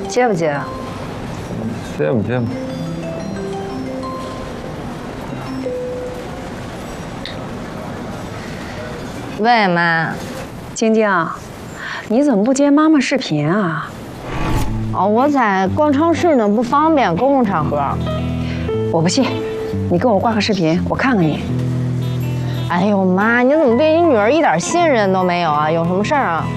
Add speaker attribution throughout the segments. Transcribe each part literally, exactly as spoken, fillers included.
Speaker 1: 接不接？
Speaker 2: 接不接吧？
Speaker 1: 喂，妈，
Speaker 3: 晶晶，你怎么不接妈妈视频啊？
Speaker 1: 哦，我在逛超市呢，不方便，公共场合。
Speaker 3: 我不信，你跟我挂个视频，我看看你。
Speaker 1: 哎呦妈，你怎么对你女儿一点信任都没有啊？有什么事儿啊？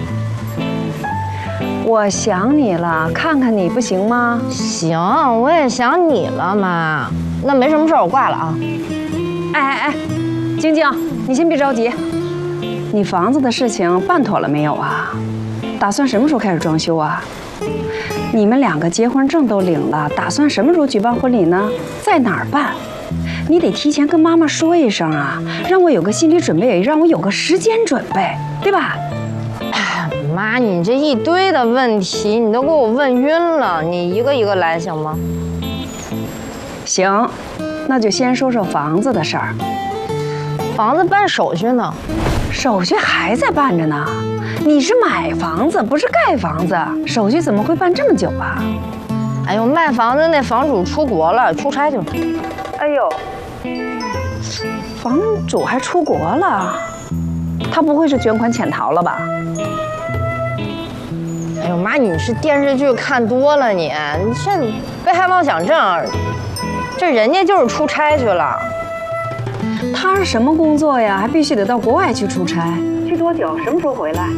Speaker 3: 我想你了，看看你不行吗？
Speaker 1: 行，我也想你了，妈。那没什么事儿，我挂了啊。
Speaker 3: 哎哎哎，晶晶，你先别着急，你房子的事情办妥了没有啊？打算什么时候开始装修啊？你们两个结婚证都领了，打算什么时候举办婚礼呢？在哪儿办？你得提前跟妈妈说一声啊，让我有个心理准备，也让我有个时间准备，对吧？
Speaker 1: 哎，妈，你这一堆的问题你都给我问晕了，你一个一个来行吗？
Speaker 3: 行，那就先说说房子的事儿。
Speaker 1: 房子办手续呢，
Speaker 3: 手续还在办着呢。你是买房子，不是盖房子，手续怎么会办这么久啊？
Speaker 1: 哎呦，卖房子那房主出国了，出差去了。
Speaker 3: 哎呦，房主还出国了，他不会是卷款潜逃了吧？
Speaker 1: 哎呦妈，你是电视剧看多了你，你这被害妄想症，这人家就是出差去了。
Speaker 3: 他是什么工作呀？还必须得到国外去出差？去多久？什么时候回来？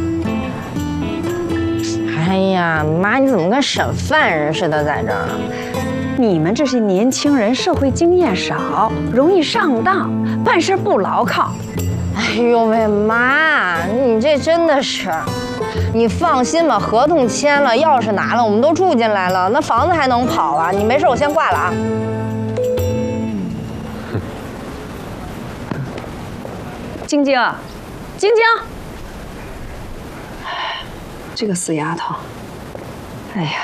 Speaker 1: 哎呀，妈，你怎么跟审犯人似的在这儿？
Speaker 3: 你们这些年轻人社会经验少，容易上当，办事不牢靠。
Speaker 1: 哎呦喂，妈，你这真的是，你放心吧，合同签了，钥匙拿了，我们都住进来了，那房子还能跑啊？你没事，我先挂了啊。
Speaker 3: 晶晶，晶晶，这个死丫头，哎呀！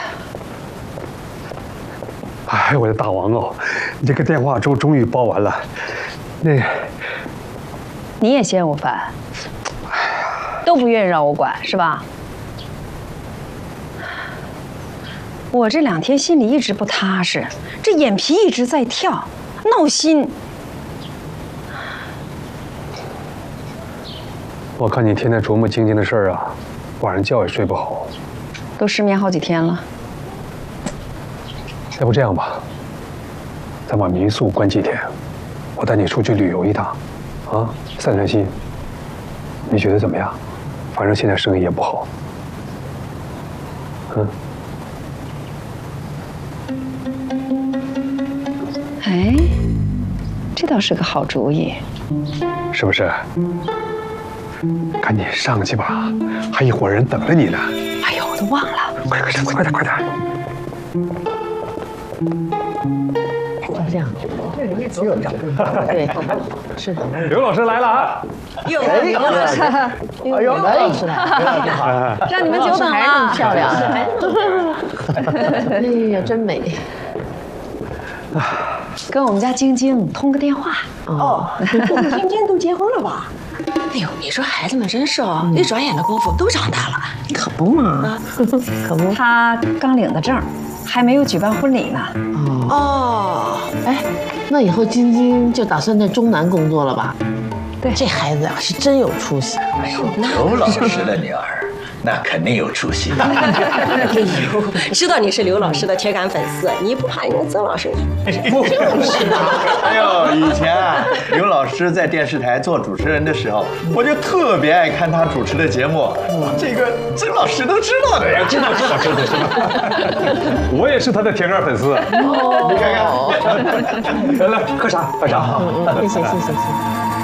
Speaker 4: 哎，我的大王哦，你这个电话终终于煲完了。那个，
Speaker 3: 你也嫌我烦，都不愿意让我管是吧？我这两天心里一直不踏实，这眼皮一直在跳，闹心。
Speaker 4: 我看你天天琢磨晶晶的事儿啊，晚上觉也睡不好，
Speaker 3: 都失眠好几天了。
Speaker 4: 要不这样吧，咱把民宿关几天，我带你出去旅游一趟，啊，散散心。你觉得怎么样？反正现在生意也不好。嗯。
Speaker 3: 哎，这倒是个好主意，
Speaker 4: 是不是？赶紧上去吧，还一伙人等着你呢。
Speaker 3: 哎呦，我都忘了，
Speaker 4: 快快点，快点，快点！
Speaker 5: 这样，只有这样，对，是的。
Speaker 4: 刘老师来了啊！
Speaker 3: 哟，刘老师，
Speaker 5: 哎呦，刘老师来，
Speaker 4: 你好，
Speaker 3: 让你们久等了。
Speaker 5: 还是那么漂亮，哎呀，真美。
Speaker 3: 跟我们家晶晶通个电话。
Speaker 5: 哦，
Speaker 3: 晶晶都结婚了吧？
Speaker 6: 哎呦，你说孩子们真是哦，一转眼的功夫都长大了。
Speaker 5: 可不嘛，可不。
Speaker 3: 他刚领的证，还没有举办婚礼呢。
Speaker 6: 哦，
Speaker 5: 哎，那以后晶晶就打算在中南工作了吧？
Speaker 3: 对，
Speaker 5: 这孩子呀是真有出息。
Speaker 7: 哎呦，刘老师的女儿，那肯定有出息。
Speaker 6: 哎呦，知道你是刘老师的铁杆粉丝，你不怕人家曾老师？
Speaker 5: 就是啊。
Speaker 7: 哎呦，以前啊，刘老师在电视台做主持人的时候，我就特别爱看他主持的节目。这个曾老师都知道的呀，
Speaker 4: 知道知道知道知道。我也是他的铁杆粉丝。
Speaker 7: 你看看，
Speaker 4: 来来，喝茶喝茶。
Speaker 5: 谢谢谢谢谢谢。